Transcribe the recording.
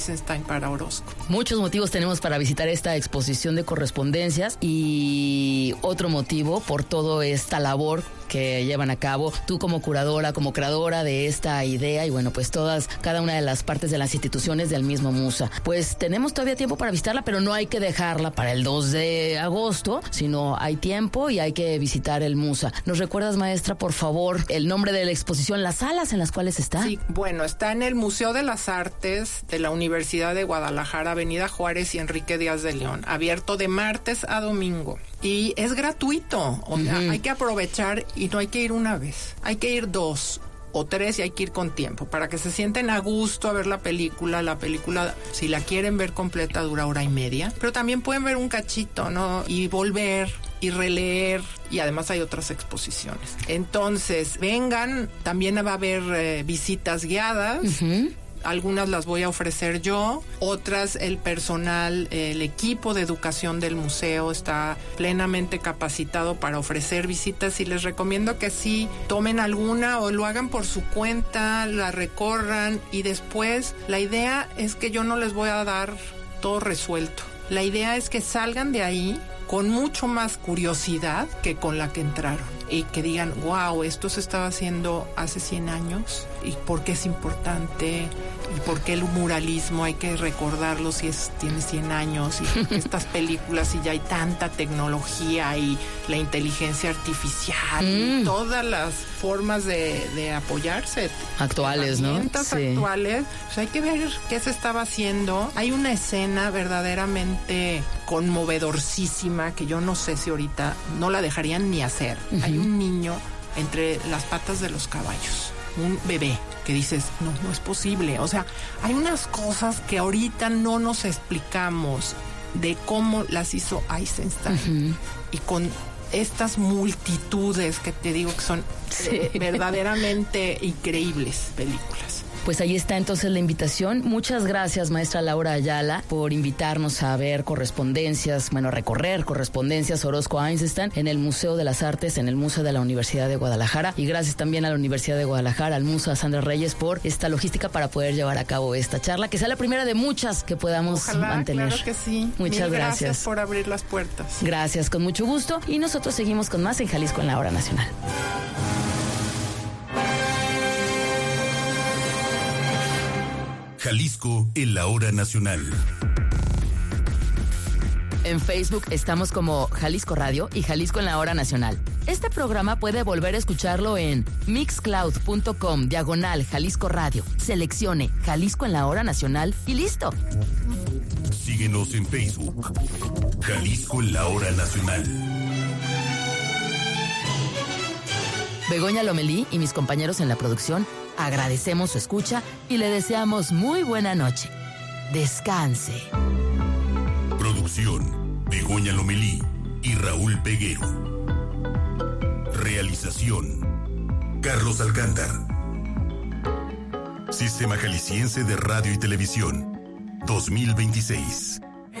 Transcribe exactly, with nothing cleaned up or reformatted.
Eisenstein para Orozco. Muchos motivos tenemos para visitar esta exposición de correspondencias y otro motivo por toda esta labor que llevan a cabo tú como curadora, como creadora de esta idea y bueno, pues todas, cada una de las partes de las instituciones del mismo Musa. Pues tenemos todavía tiempo para visitarla, pero no hay que dejarla para el dos de agosto, sino hay tiempo y hay que visitar el Musa. ¿Nos recuerdas, maestra, por favor, el nombre de la exposición, las salas en las cuales está? Sí, bueno, está en el Museo de las Artes de la Universidad de Guadalajara, Avenida Juárez y Enrique Díaz de León, abierto de martes a domingo. Y es gratuito, o sea, uh-huh. hay que aprovechar y no hay que ir una vez, hay que ir dos o tres y hay que ir con tiempo para que se sienten a gusto a ver la película. La película, si la quieren ver completa, dura hora y media, pero también pueden ver un cachito, ¿no? Y volver y releer, y además hay otras exposiciones. Entonces, vengan, también va a haber eh, visitas guiadas. Uh-huh. Algunas las voy a ofrecer yo, otras el personal, el equipo de educación del museo está plenamente capacitado para ofrecer visitas y les recomiendo que sí tomen alguna o lo hagan por su cuenta, la recorran y después la idea es que yo no les voy a dar todo resuelto. La idea es que salgan de ahí con mucho más curiosidad que con la que entraron y que digan, wow, esto se estaba haciendo hace cien años y por qué es importante y por qué el muralismo hay que recordarlo si es, tiene cien años y estas películas y ya hay tanta tecnología y la inteligencia artificial mm. y todas las formas de, de apoyarse actuales, ¿no? Sí. Actuales, pues hay que ver qué se estaba haciendo. Hay una escena verdaderamente conmovedorcísima que yo no sé si ahorita no la dejarían ni hacer. Uh-huh. Hay un niño entre las patas de los caballos, un bebé, que dices, no, no es posible. O sea, hay unas cosas que ahorita no nos explicamos de cómo las hizo Eisenstein. Uh-huh. Y con estas multitudes que te digo que son sí. eh, verdaderamente increíbles películas. Pues ahí está entonces la invitación. Muchas gracias, maestra Laura Ayala, por invitarnos a ver correspondencias, bueno, recorrer correspondencias Orozco Eisenstein en el Museo de las Artes, en el Museo de la Universidad de Guadalajara. Y gracias también a la Universidad de Guadalajara, al Museo Sandra Reyes, por esta logística para poder llevar a cabo esta charla, que sea la primera de muchas que podamos Ojalá, mantener. Claro que sí. Muchas Mil gracias. Gracias por abrir las puertas. Gracias, con mucho gusto. Y nosotros seguimos con más en Jalisco en la Hora Nacional. Jalisco en la Hora Nacional. En Facebook estamos como Jalisco Radio y Jalisco en la Hora Nacional. Este programa puede volver a escucharlo en mixcloud.com diagonal Jalisco Radio. Seleccione Jalisco en la Hora Nacional y listo. Síguenos en Facebook. Jalisco en la Hora Nacional. Begoña Lomelí y mis compañeros en la producción agradecemos su escucha y le deseamos muy buena noche. Descanse. Producción: Begoña Lomelí y Raúl Peguero. Realización: Carlos Alcántar. Sistema Jalisciense de Radio y Televisión dos mil veintiséis.